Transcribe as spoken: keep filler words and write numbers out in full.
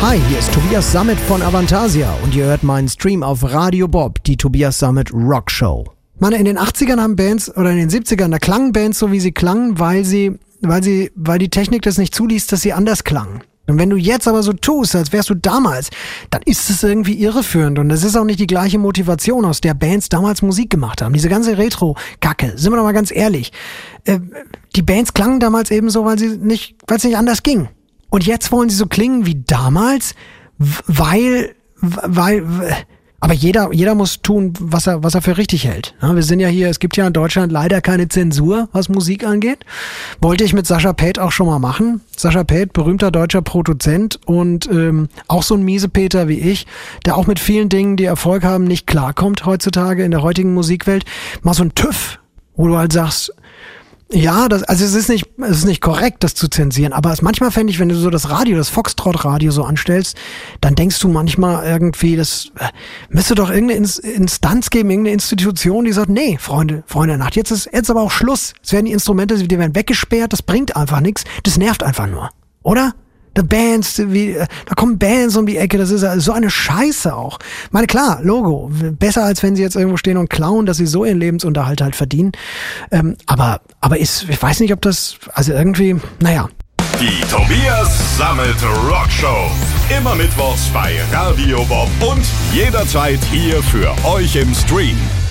Hi, hier ist Tobias Sammet von Avantasia und ihr hört meinen Stream auf Radio Bob, die Tobias Sammet Rock Show. Mann, in den achtzigern haben Bands, oder in den siebzigern, da klangen Bands so, wie sie klangen, weil sie, weil sie, weil die Technik das nicht zuließ, dass sie anders klangen. Und wenn du jetzt aber so tust, als wärst du damals, dann ist es irgendwie irreführend und es ist auch nicht die gleiche Motivation, aus der Bands damals Musik gemacht haben. Diese ganze Retro-Kacke, sind wir doch mal ganz ehrlich. Äh, die Bands klangen damals eben so, weil sie nicht, weil es nicht anders ging. Und jetzt wollen sie so klingen wie damals, weil, weil, aber jeder, jeder muss tun, was er, was er für richtig hält. Ja, wir sind ja hier, es gibt ja in Deutschland leider keine Zensur, was Musik angeht. Wollte ich mit Sascha Paeth auch schon mal machen. Sascha Paeth, berühmter deutscher Produzent und ähm, auch so ein Miesepeter wie ich, der auch mit vielen Dingen, die Erfolg haben, nicht klarkommt heutzutage in der heutigen Musikwelt. Mal so ein TÜV, wo du halt sagst, ja, das, also es ist nicht, es ist nicht korrekt, das zu zensieren, aber es manchmal fände ich, wenn du so das Radio, das Foxtrot-Radio so anstellst, dann denkst du manchmal irgendwie, das äh, müsste doch irgendeine Instanz geben, irgendeine Institution, die sagt, nee, Freunde, Freunde der Nacht, jetzt ist jetzt aber auch Schluss. Es werden die Instrumente, die werden weggesperrt, das bringt einfach nichts, das nervt einfach nur, oder? Da Bands, wie, da kommen Bands um die Ecke, das ist so eine Scheiße auch. Ich meine, klar, Logo, besser als wenn sie jetzt irgendwo stehen und klauen, dass sie so ihren Lebensunterhalt halt verdienen. Ähm, aber, aber ist, ich weiß nicht, ob das, also irgendwie, naja. Die Tobias Sammet Rock Show. Immer mittwochs bei Radio Bob und jederzeit hier für euch im Stream.